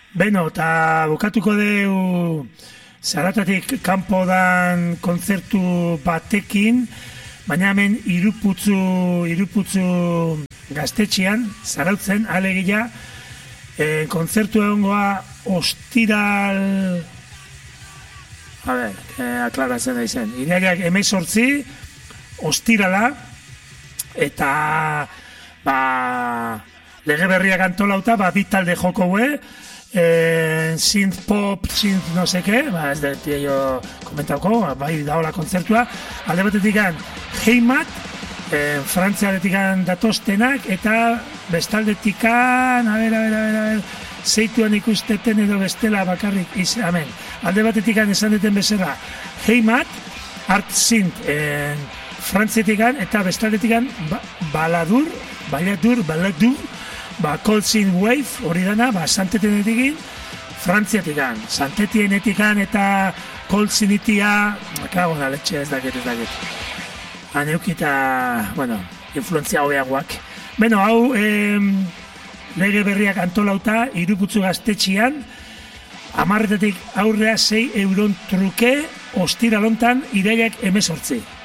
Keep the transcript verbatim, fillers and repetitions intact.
Beno, eta bukatuko deu zaratatik kanpo dan kontzertu batekin, baina hemen iruputzu, iruputzu gaztetxean, zarautzen, alegia, e, kontzertu egongoa ostiral... A ber, eh, aklaratzen da izen. Irailak hemezortzi, ostirala, eta ba, lege berriak antolauta, ba, bit talde joko hue, eh, synth pop, synth no seke, ba, ez da, tia jo komentauko, bai daola kontzertua, alde batetik an, Heimat, eh, Frantzialetik an datostenak, eta bestaldetik an, a ber, a ber, a ber, a ber, zeituan ikusteten edo bestela bakarrik izan, amen. Alde batetik esan duten bezala, Heimat, Art Synth, eh, Frantziatik eta bestaldetik ba, Baladur, Baladur, Baladur, ba, Cold Synth Wave, hori dana, ba, Santetenetik Frantziatik, Santetienetik eta Cold Synthitia, kago da, letxe ez dakit, ez dakit. Aneukita, bueno, influenzia hobeagoak. Beno, hau, eh, lege berriak antolauta, iruputzu gaztetxian, amarretatik aurrea sei euron truke, ostiralontan irailak hemezortzi.